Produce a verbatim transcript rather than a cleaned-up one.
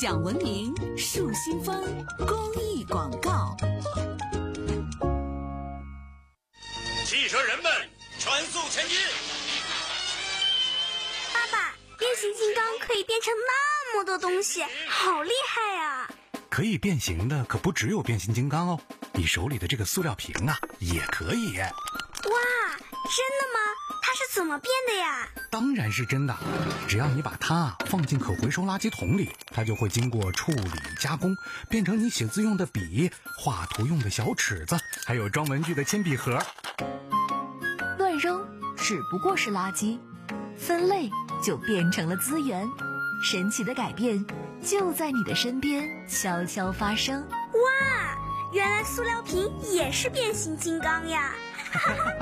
讲文明树新风公益广告。 汽车人们全速前进！ 爸爸，变形金刚可以变成那么多东西，好厉害啊！ 可以变形的可不只有变形金刚哦，你手里的这个塑料瓶啊也可以。 哇，真的吗？它是怎么变的呀？ 当然是真的，只要你把它放进可回收垃圾桶里，它就会经过处理加工，变成你写字用的笔、画图用的小尺子，还有装文具的铅笔盒。 乱扔只不过是垃圾，分类就变成了资源。神奇的改变就在你的身边悄悄发生。 哇，原来塑料瓶也是变形金刚呀！哈哈哈。